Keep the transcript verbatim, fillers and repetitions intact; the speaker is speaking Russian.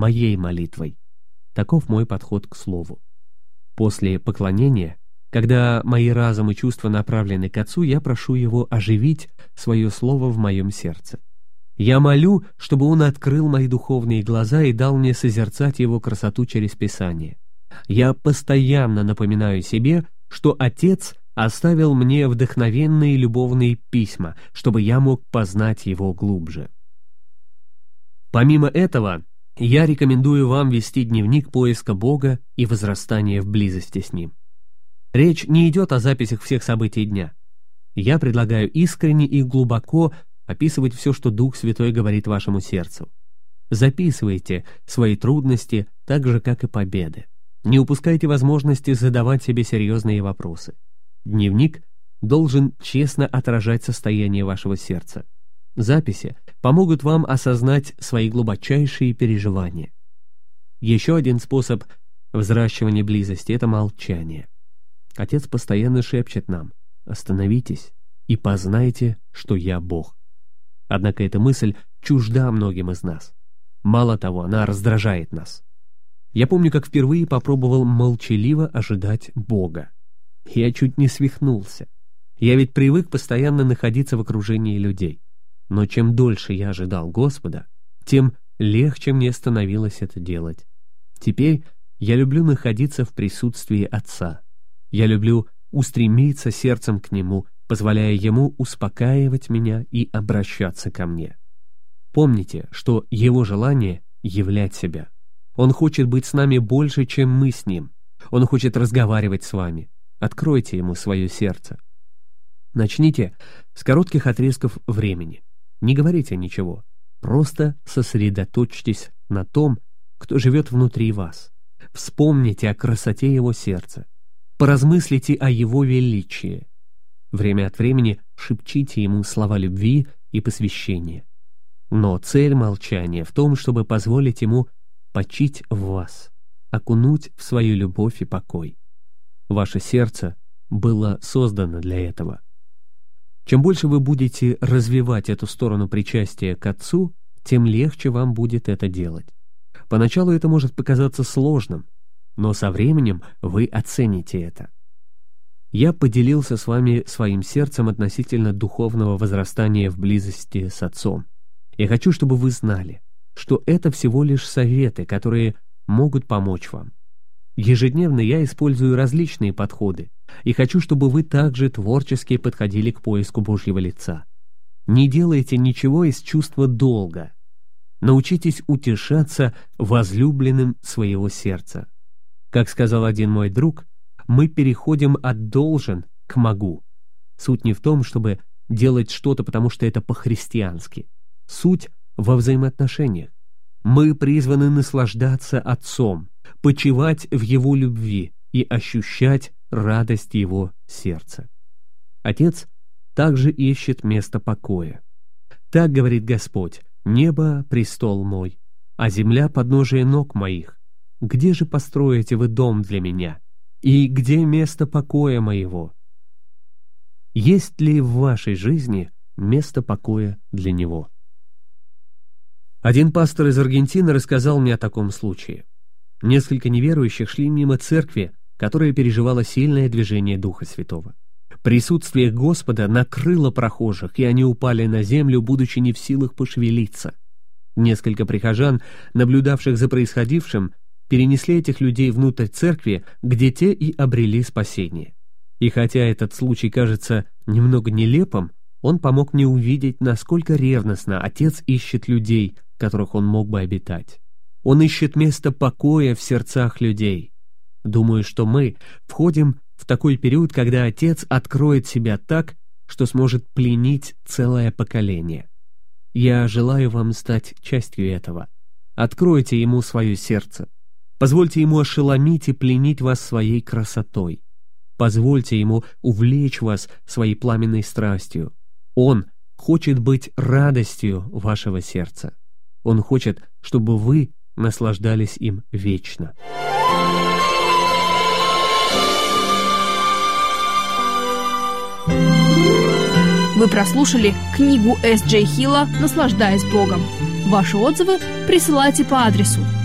моей молитвой. Таков мой подход к слову. После поклонения, когда мои разум и чувства направлены к Отцу, я прошу Его оживить свое слово в моем сердце. Я молю, чтобы Он открыл мои духовные глаза и дал мне созерцать Его красоту через Писание. Я постоянно напоминаю себе, что Отец оставил мне вдохновенные любовные письма, чтобы я мог познать Его глубже. Помимо этого, я рекомендую вам вести дневник поиска Бога и возрастания в близости с Ним. Речь не идет о записях всех событий дня. Я предлагаю искренне и глубоко описывать все, что Дух Святой говорит вашему сердцу. Записывайте свои трудности так же, как и победы. Не упускайте возможности задавать себе серьезные вопросы. Дневник должен честно отражать состояние вашего сердца. Записи помогут вам осознать свои глубочайшие переживания. Еще один способ взращивания близости — это молчание. Отец постоянно шепчет нам: «Остановитесь и познайте, что я Бог». Однако эта мысль чужда многим из нас. Мало того, она раздражает нас. Я помню, как впервые попробовал молчаливо ожидать Бога. Я чуть не свихнулся. Я ведь привык постоянно находиться в окружении людей. Но чем дольше я ожидал Господа, тем легче мне становилось это делать. Теперь я люблю находиться в присутствии Отца. Я люблю устремиться сердцем к Нему, позволяя Ему успокаивать меня и обращаться ко мне. Помните, что Его желание — являть себя. Он хочет быть с нами больше, чем мы с Ним. Он хочет разговаривать с вами. Откройте Ему свое сердце. Начните с коротких отрезков времени. Не говорите ничего. Просто сосредоточьтесь на том, кто живет внутри вас. Вспомните о красоте Его сердца. Поразмыслите о Его величии. Время от времени шепчите Ему слова любви и посвящения. Но цель молчания в том, чтобы позволить Ему почить в вас, окунуть в свою любовь и покой. Ваше сердце было создано для этого. Чем больше вы будете развивать эту сторону причастия к Отцу, тем легче вам будет это делать. Поначалу это может показаться сложным, но со временем вы оцените это. Я поделился с вами своим сердцем относительно духовного возрастания в близости с Отцом. Я хочу, чтобы вы знали, что это всего лишь советы, которые могут помочь вам. Ежедневно я использую различные подходы и хочу, чтобы вы также творчески подходили к поиску Божьего лица. Не делайте ничего из чувства долга. Научитесь утешаться возлюбленным своего сердца. Как сказал один мой друг, мы переходим от «должен» к «могу». Суть не в том, чтобы делать что-то, потому что это по-христиански. Суть во взаимоотношениях. Мы призваны наслаждаться Отцом, почивать в Его любви и ощущать радость Его сердца. Отец также ищет место покоя. Так говорит Господь: «Небо — престол мой, а земля — подножие ног моих. Где же построите вы дом для меня? И где место покоя моего?» Есть ли в вашей жизни место покоя для Него? Один пастор из Аргентины рассказал мне о таком случае. Несколько неверующих шли мимо церкви, которая переживала сильное движение Духа Святого. Присутствие Господа накрыло прохожих, и они упали на землю, будучи не в силах пошевелиться. Несколько прихожан, наблюдавших за происходившим, перенесли этих людей внутрь церкви, где те и обрели спасение. И хотя этот случай кажется немного нелепым, он помог мне увидеть, насколько ревностно Отец ищет людей, в которых Он мог бы обитать. Он ищет место покоя в сердцах людей. Думаю, что мы входим в такой период, когда Отец откроет себя так, что сможет пленить целое поколение. Я желаю вам стать частью этого. Откройте Ему свое сердце. Позвольте Ему ошеломить и пленить вас своей красотой. Позвольте Ему увлечь вас своей пламенной страстью. Он хочет быть радостью вашего сердца. Он хочет, чтобы вы наслаждались им вечно. Вы прослушали книгу Эс Джей Хилла «Наслаждаясь Богом». Ваши отзывы присылайте по адресу